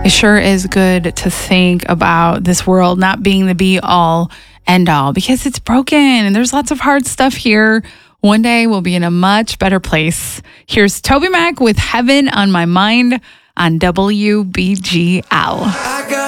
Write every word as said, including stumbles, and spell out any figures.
It sure is good to think about this world not being the be all end all because it's broken and there's lots of hard stuff here. One day we'll be in a much better place. Here's Toby Mac with Heaven on My Mind on W B G L. I got